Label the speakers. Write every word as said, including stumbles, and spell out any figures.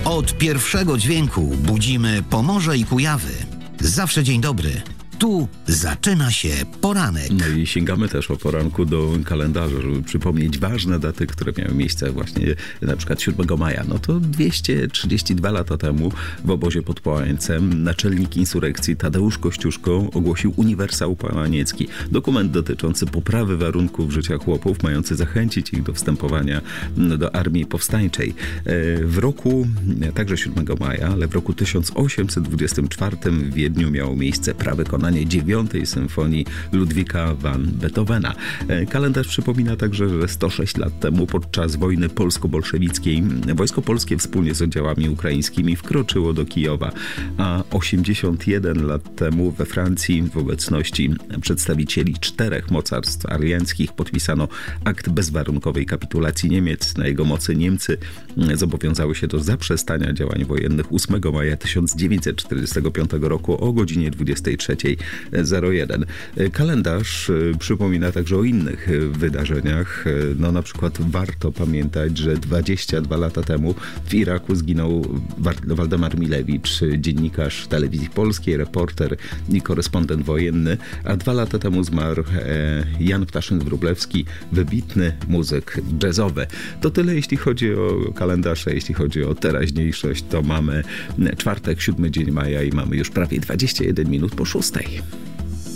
Speaker 1: Od pierwszego dźwięku budzimy Pomorze i Kujawy. Zawsze dzień dobry. Tu zaczyna się poranek.
Speaker 2: No i sięgamy też o poranku do kalendarza, żeby przypomnieć ważne daty, które miały miejsce właśnie na przykład siódmego maja. No to dwieście trzydzieści dwa lata temu w obozie pod Połańcem naczelnik insurekcji Tadeusz Kościuszko ogłosił uniwersał połaniecki. Dokument dotyczący poprawy warunków życia chłopów, mający zachęcić ich do wstępowania do armii powstańczej. W roku, także siódmego maja, ale w roku tysiąc osiemset dwudziestym czwartym w Wiedniu miało miejsce prawykonanie dziewiątej symfonii Ludwika van Beethovena. Kalendarz przypomina także, że sto sześć lat temu podczas wojny polsko-bolszewickiej Wojsko Polskie wspólnie z oddziałami ukraińskimi wkroczyło do Kijowa, a osiemdziesiąt jeden lat temu we Francji w obecności przedstawicieli czterech mocarstw alianckich podpisano akt bezwarunkowej kapitulacji Niemiec. Na jego mocy Niemcy zobowiązały się do zaprzestania działań wojennych ósmego maja tysiąc dziewięćset czterdziestego piątego roku o godzinie dwudziestej trzeciej zero jeden. Kalendarz przypomina także o innych wydarzeniach. No na przykład warto pamiętać, że dwadzieścia dwa lata temu w Iraku zginął Waldemar Milewicz, dziennikarz Telewizji Polskiej, reporter i korespondent wojenny, a dwa lata temu zmarł Jan Ptaszyn-Wróblewski, wybitny muzyk jazzowy. To tyle, jeśli chodzi o kalendarz, a jeśli chodzi o teraźniejszość, to mamy czwartek, siódmy dzień maja i mamy już prawie dwadzieścia jeden minut po szóstej.